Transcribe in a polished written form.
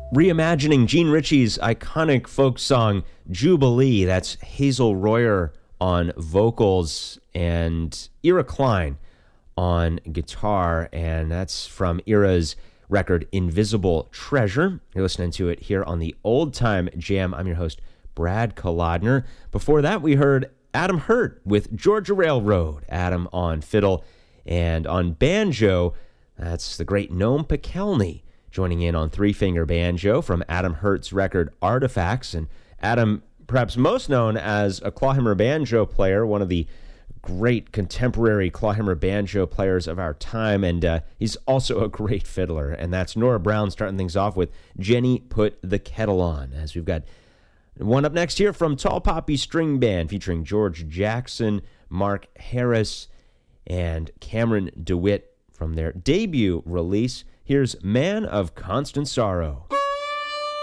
Reimagining Gene Ritchie's iconic folk song Jubilee. That's Hazel Royer on vocals and Ira Klein on guitar, and that's from Ira's record Invisible Treasure. You're listening to it here on the Old Time Jam. I'm your host, Brad Kolodner. Before that, we heard Adam Hurt with Georgia Railroad. Adam on fiddle, and on banjo, that's the great Noam Pikelny joining in on three-finger banjo from Adam Hurt's record Artifacts. And Adam, perhaps most known as a clawhammer banjo player, one of the great contemporary clawhammer banjo players of our time, and he's also a great fiddler. And that's Nora Brown starting things off with Jenny Put the Kettle On, as we've got one up next here from Tall Poppy String Band featuring George Jackson, Mark Harris, and Cameron DeWitt from their debut release. Here's Man of Constant Sorrow.